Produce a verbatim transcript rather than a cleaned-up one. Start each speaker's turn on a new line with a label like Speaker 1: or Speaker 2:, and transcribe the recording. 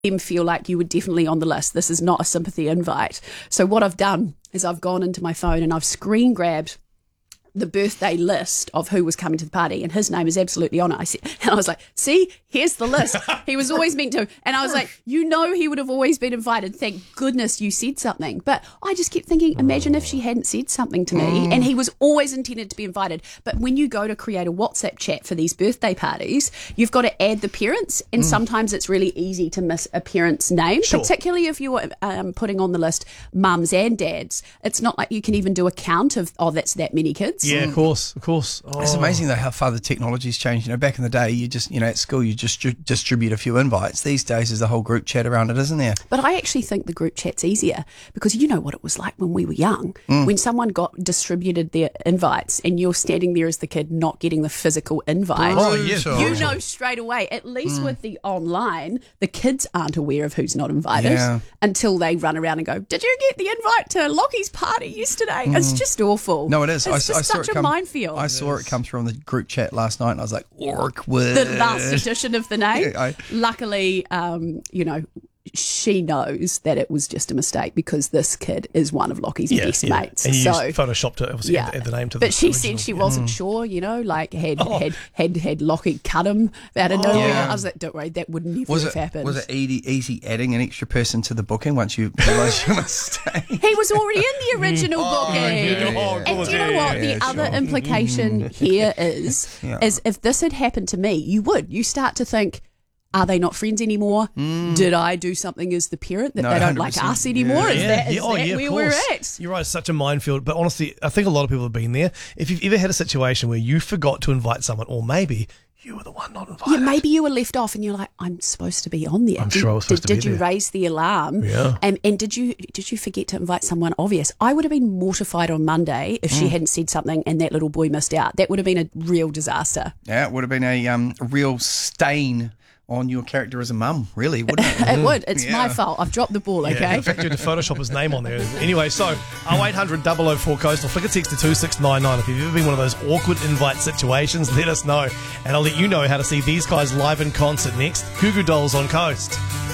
Speaker 1: them feel like you were definitely on the list. This is not a sympathy invite. So what I've done is I've gone into my phone and I've screen grabbed the birthday list of who was coming to the party, and his name is absolutely on it. I said, and I was like, see, here's the list. He was always meant to. And I was like, you know, he would have always been invited. Thank goodness you said something. But I just kept thinking, imagine if she hadn't said something to me, mm. and he was always intended to be invited. But when you go to create a WhatsApp chat for these birthday parties, you've got to add the parents, and mm. sometimes it's really easy to miss a parent's name,
Speaker 2: sure.
Speaker 1: particularly if you're um, putting on the list mums and dads. It's not like you can even do a count of, oh, that's that many kids.
Speaker 2: Yeah, of course, of course. Oh.
Speaker 3: It's amazing though how far the technology's changed. You know, back in the day, you just, you know, at school you just dri- distribute a few invites. These days, there's a whole group chat around it, isn't there?
Speaker 1: But I actually think the group chat's easier because you know what it was like when we were young. Mm. When someone got distributed their invites and you're standing there as the kid not getting the physical invite,
Speaker 2: oh, yeah, sure.
Speaker 1: you know straight away. At least mm. with the online, the kids aren't aware of who's not invited
Speaker 3: yeah.
Speaker 1: until they run around and go, "Did you get the invite to Lockie's party yesterday?" Mm. It's just awful.
Speaker 3: No, it is.
Speaker 1: It's
Speaker 3: I,
Speaker 1: just
Speaker 3: I saw
Speaker 1: such
Speaker 3: it
Speaker 1: a
Speaker 3: come,
Speaker 1: minefield.
Speaker 3: I saw it come through on the group chat last night, and I was like, "Awkward."
Speaker 1: The last edition of the name.
Speaker 3: I,
Speaker 1: Luckily, um, you know, she knows that it was just a mistake because this kid is one of Lockie's
Speaker 2: yeah,
Speaker 1: best
Speaker 2: yeah.
Speaker 1: mates.
Speaker 2: And you
Speaker 1: so
Speaker 2: used photoshopped it, obviously,
Speaker 1: yeah.
Speaker 2: add, add the name to
Speaker 1: but
Speaker 2: the
Speaker 1: she
Speaker 2: original.
Speaker 1: said she wasn't
Speaker 2: mm.
Speaker 1: sure, you know, like had
Speaker 2: oh.
Speaker 1: had, had had Lockie cut him out of
Speaker 2: Oh.
Speaker 1: nowhere.
Speaker 3: Yeah.
Speaker 1: I was like, don't worry, that would never
Speaker 3: was
Speaker 1: have
Speaker 3: it,
Speaker 1: happened.
Speaker 3: Was it easy, easy adding an extra person to the booking once you realised your mistake?
Speaker 1: He was already in the original
Speaker 3: Oh,
Speaker 1: booking.
Speaker 3: yeah, yeah.
Speaker 1: And do you know what?
Speaker 3: Yeah,
Speaker 1: the other
Speaker 3: sure.
Speaker 1: implication here is,
Speaker 3: Yeah.
Speaker 1: is if this had happened to me, you would. You start to think, are they not friends anymore? Mm. Did I do something as the parent that
Speaker 3: No,
Speaker 1: they don't
Speaker 3: one hundred percent.
Speaker 1: like us anymore?
Speaker 3: Yeah.
Speaker 1: Is
Speaker 2: Yeah,
Speaker 1: that, is
Speaker 2: yeah, oh,
Speaker 1: that
Speaker 2: yeah, of
Speaker 1: where
Speaker 2: course.
Speaker 1: we're at?
Speaker 2: You're right, it's such a minefield. But honestly, I think a lot of people have been there. If you've ever had a situation where you forgot to invite someone, or maybe you were the one not invited.
Speaker 1: Yeah, maybe you were left off and you're like, I'm supposed to be on there.
Speaker 2: I'm
Speaker 1: did,
Speaker 2: sure I was supposed
Speaker 1: did,
Speaker 2: to be
Speaker 1: Did you
Speaker 2: there.
Speaker 1: raise the alarm?
Speaker 2: Yeah.
Speaker 1: And, and did you did you forget to invite someone obvious? I would have been mortified on Monday if she
Speaker 3: Mm.
Speaker 1: hadn't said something and that little boy missed out. That would have been a real disaster.
Speaker 3: Yeah, it would have been a um, real stain on your character as a mum, really, wouldn't it?
Speaker 1: It would. It's
Speaker 3: Yeah.
Speaker 1: my fault. I've dropped the ball,
Speaker 2: Yeah,
Speaker 1: okay?
Speaker 2: in fact, you had to Photoshop his name on there. Anyway, so oh eight hundred, double oh four coastal, flick a text to two six nine nine. If you've ever been one of those awkward invite situations, let us know. And I'll let you know how to see these guys live in concert next. Goo Goo Dolls on Coast.